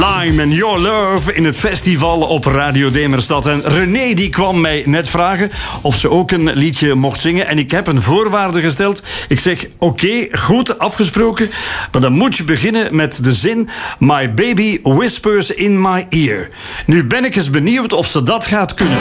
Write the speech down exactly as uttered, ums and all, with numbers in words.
Lime and Your Love in het festival op Radio Demerstad. En René die kwam mij net vragen of ze ook een liedje mocht zingen. En ik heb een voorwaarde gesteld. Ik zeg, oké, okay, goed, afgesproken. Maar dan moet je beginnen met de zin My baby whispers in my ear. Nu ben ik eens benieuwd of ze dat gaat kunnen.